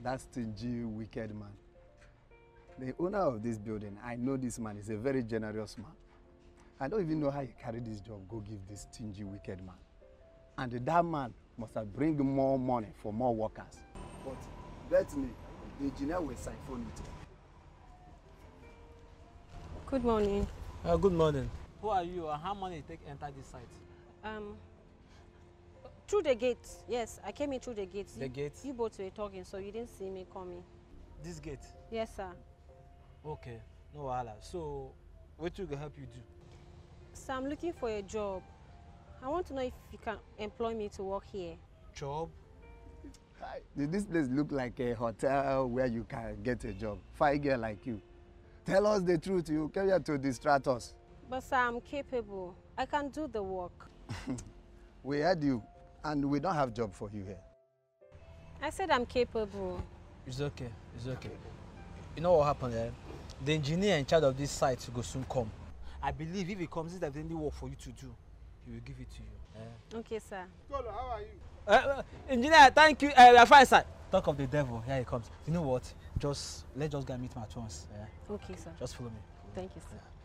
that stingy, wicked man. The owner of this building, I know this man is a very generous man. I don't even know how he carried this job, go give this stingy, wicked man. And that man must have bring more money for more workers. But bet me, the engineer will siphon it. Good morning. Good morning. Who are you and how many take enter this site? Through the gate. Yes, I came in through the gate. The gate? You both were talking, so you didn't see me coming. This gate? Yes, sir. Okay, no wahala. So, what will help you do? So I'm looking for a job. I want to know if you can employ me to work here. Job? This place look like a hotel where you can get a job. Fine girl like you. Tell us the truth, you came here to distract us. But sir, I'm capable. I can do the work. We heard you, and we don't have job for you here. I said I'm capable. It's okay, it's okay. You know what happened there? The engineer in charge of this site will soon come. I believe if he comes, if there's any work for you to do, he will give it to you. Okay, sir. Kolo, how are you? Engineer, thank you. We are fine, sir. Talk of the devil. Here he comes. You know what? Let's just go and meet him at once. Okay, sir. Just follow me. Thank you, sir. Yeah.